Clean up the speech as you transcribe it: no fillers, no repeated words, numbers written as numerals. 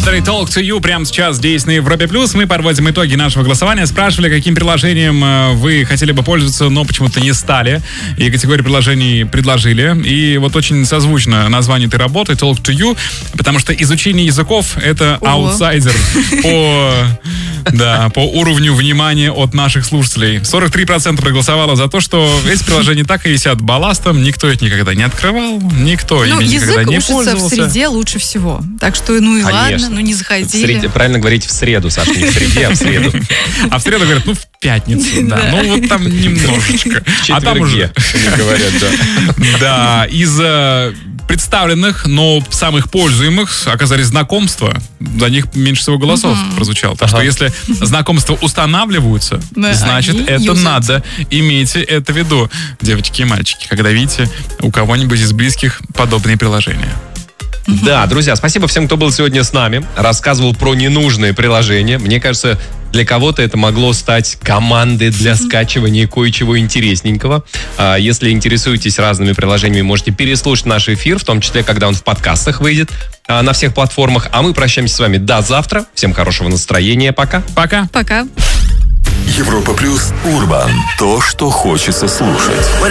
Legendary Talk to You прямо сейчас здесь на Европе Плюс. Мы подводим итоги нашего голосования. Спрашивали, каким приложением вы хотели бы пользоваться, но почему-то не стали. И категорию приложений предложили. И вот очень созвучно название этой работы Talk to You, потому что изучение языков — это аутсайдер по уровню внимания от наших слушателей. 43% проголосовало за то, что эти приложения так и висят балластом. Никто их никогда не открывал, никто ими никогда не пользовался. Язык учится в среде лучше всего. Так что, и ладно, не заходили. Правильно говорить в среду, Саша, не в среде, а в среду. А в среду говорят, в пятницу, да. Вот там немножечко. А там уже говорят, да. Да, из представленных, но самых пользуемых оказались знакомства. За них меньше всего голосов прозвучало. Так что если знакомства устанавливаются, значит, это надо. Имейте это в виду, девочки и мальчики, когда видите у кого-нибудь из близких подобные приложения. Да, друзья, спасибо всем, кто был сегодня с нами, рассказывал про ненужные приложения. Мне кажется, для кого-то это могло стать командой для скачивания кое-чего интересненького. Если интересуетесь разными приложениями, можете переслушать наш эфир, в том числе, когда он в подкастах выйдет на всех платформах. А мы прощаемся с вами до завтра. Всем хорошего настроения. Пока. Пока. Пока. Европа Плюс Урбан. То, что хочется слушать.